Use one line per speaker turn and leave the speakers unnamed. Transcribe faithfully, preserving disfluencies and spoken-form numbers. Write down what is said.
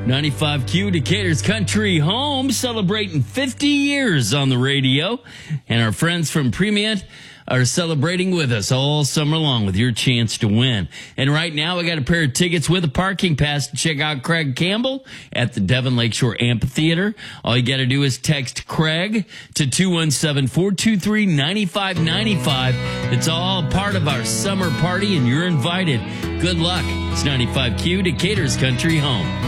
ninety-five Q, Decatur's country home, celebrating fifty years on the radio. And our friends from Premiant are celebrating with us all summer long with your chance to win. And right now, we got a pair of tickets with a parking pass to check out Craig Campbell at the Devon Lakeshore Amphitheater. All you got to do is text Craig to two one seven, four two three, nine five nine five. It's all part of our summer party, and you're invited. Good luck. It's ninety-five Q, Decatur's country home.